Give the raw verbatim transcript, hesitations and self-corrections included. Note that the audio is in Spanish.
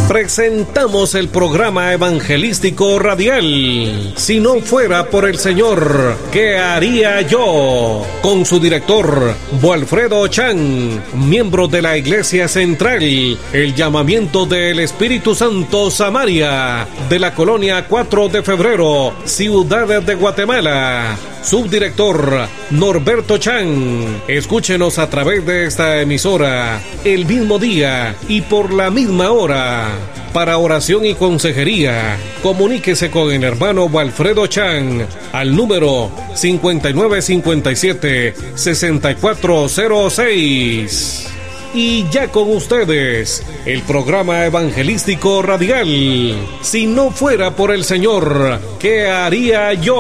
Presentamos el programa evangelístico radial Si no fuera por el Señor, ¿qué haría yo? Con su director, Walfredo Chan, miembro de la Iglesia Central, el llamamiento del Espíritu Santo Samaria, de la colonia cuatro de febrero, Ciudad de Guatemala. Subdirector Norberto Chan. Escúchenos a través de esta emisora el mismo día y por la misma hora. Para oración y consejería, comuníquese con el hermano Walfredo Chan al número cincuenta y nueve cincuenta y siete, sesenta y cuatro cero seis. Y ya con ustedes, el programa evangelístico radial Si no fuera por el Señor, ¿qué haría yo?